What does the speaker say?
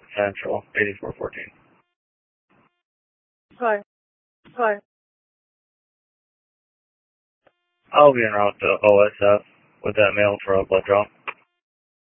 Central, 8414. Hi. Hi. I'll be en route to OSF with that mail for a blood draw.